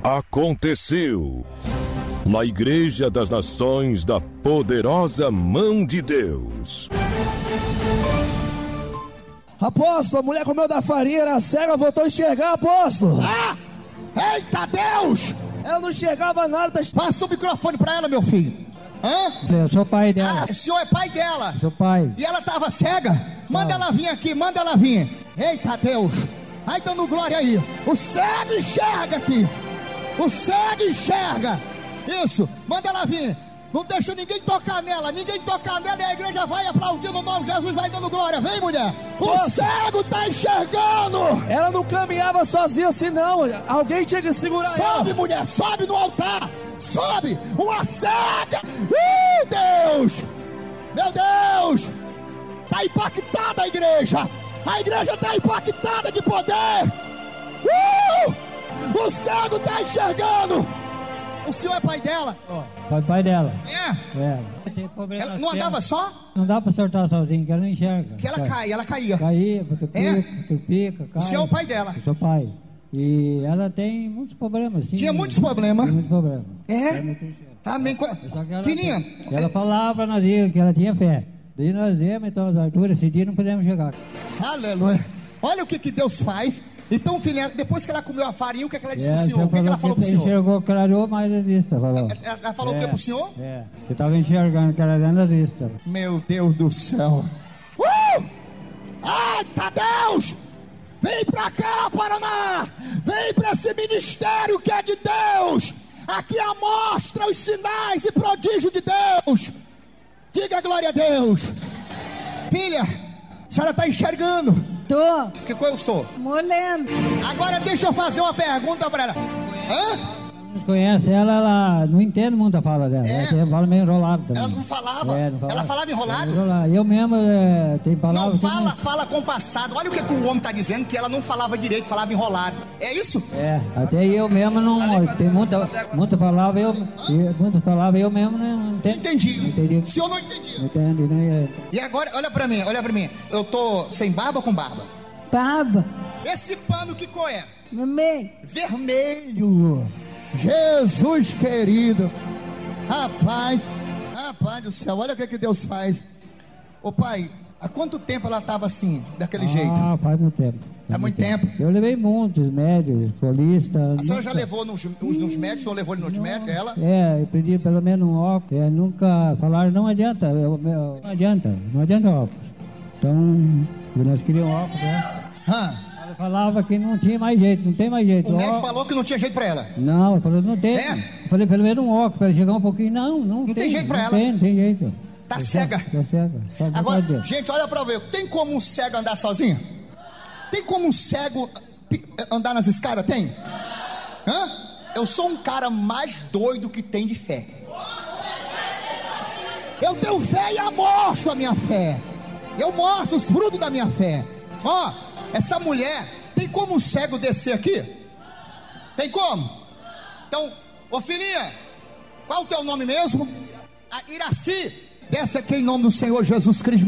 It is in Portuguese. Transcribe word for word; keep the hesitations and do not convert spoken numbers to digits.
Aconteceu na Igreja das Nações da Poderosa Mão de Deus. Apóstolo, a mulher comeu da farinha, era cega, voltou a enxergar, apóstolo. Ah! Eita Deus! Ela não enxergava nada. Tá... Passa o microfone pra ela, meu filho. Hã? Eu sou pai dela. Ah, o senhor é pai dela. Sou pai. E ela tava cega? Manda ela vir aqui, manda ela vir. Eita Deus! Ai, dando glória aí. O cego enxerga aqui. O cego enxerga. Isso, manda ela vir. Não deixa ninguém tocar nela. Ninguém tocar nela e a igreja vai aplaudir no nome de Jesus. Vai dando glória. Vem, mulher. O Nossa. Cego tá enxergando. Ela não caminhava sozinha assim, não. Alguém tinha que segurar sobe, ela. Sobe, mulher. Sobe no altar. Sobe. Uma cega. Uh, Deus. Meu Deus. Tá impactada a igreja. A igreja tá impactada de poder. Uh, o cego tá enxergando. O senhor é pai dela? Oh, pai, pai dela. É? É. Ela não andava só? Não dá pra soltar sozinho, que ela não enxerga. Que ela cai, cai ela caía. Caía, tupica, é? tupica, cai. O senhor é o pai dela? Eu sou pai. E ela tem muitos problemas, sim. Tinha muitos problemas? Tem muitos problemas. É? Amém. Ela, Filhinha. Ela falava pra nós que ela tinha fé. Daí nós íamos, então, as alturas, esse dia não podemos chegar. Aleluia. Olha o que, que Deus faz. Então, filha, depois que ela comeu a farinha, o que, é que ela disse é, pro senhor? O que, é que ela falou pro senhor? Enxergou que era eu, mas nazista, falou. Ela, ela falou é, o que pro senhor? É, você estava enxergando que ela era nazista. Meu Deus do céu. Uh! Eita Deus! Vem pra cá, Paraná! Vem pra esse ministério que é de Deus! Aqui mostra os sinais e prodígios de Deus! Diga glória a Deus! Filha, a senhora está enxergando? Tô. Que coisa eu sou? Molendo. Agora deixa eu fazer uma pergunta para ela. Hã? Não conhece ela, ela não entende muito a fala dela. É? Ela fala meio enrolado também. Ela não falava? É, não falava. Ela falava enrolado? enrolado. Eu mesmo, é, tem palavras... Não, fala, que... fala compassado. Olha o que, que o homem está dizendo, que ela não falava direito, falava enrolado. É isso? É, até eu mesmo não... Tem muita, muita palavra, eu... Muitas palavras eu mesmo não entendo. Entendi. Não entendi. O senhor não entendia? Não entendi, né? E agora, olha pra mim, olha pra mim. Eu tô sem barba ou com barba? Barba. Esse pano que cor é? Vermelho. Vermelho. Jesus querido. Rapaz, rapaz do céu, olha o que, que Deus faz. Ô pai, há quanto tempo ela estava assim, daquele ah, jeito? Ah, faz muito tempo. Há muito tempo? Eu levei muitos médicos, solistas. A senhora já levou nos, nos, nos médicos, não levou nos médicos, ela? É, eu pedi pelo menos um óculos. É, nunca falaram, não adianta, eu, eu, não adianta, não adianta óculos. Então, nós queríamos óculos, né? Hã? Ela falava que não tinha mais jeito, não tem mais jeito. O médico falou que não tinha jeito pra ela? Não, ele falou, não tem. É? Eu falei, pelo menos um óculos, para chegar um pouquinho. Não, não, não tem. tem jeito pra não ela? Tem, não tem jeito. Tá cega? Tá cega. Tá Agora, gente, olha pra ver. Tem como um cego andar sozinho? Tem como um cego andar nas escadas? Tem? Hã? Eu sou um cara mais doido que tem de fé. Eu tenho fé e eu mostro a minha fé. Eu mostro os frutos da minha fé. Ó, essa mulher, tem como um cego descer aqui? Tem como? Então, ô filhinha, qual o teu nome mesmo? A Iraci. Desce aqui em nome do Senhor Jesus Cristo.